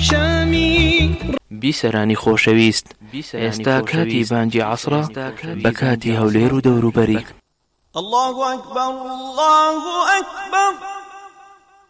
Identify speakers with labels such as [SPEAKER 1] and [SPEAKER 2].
[SPEAKER 1] شامی.
[SPEAKER 2] بیسەرانی خۆشەویست، ئێستا کاتی بانگی عەسرە بە کاتی هەولێر و دەوروبەری.
[SPEAKER 1] الله أكبر الله أكبر.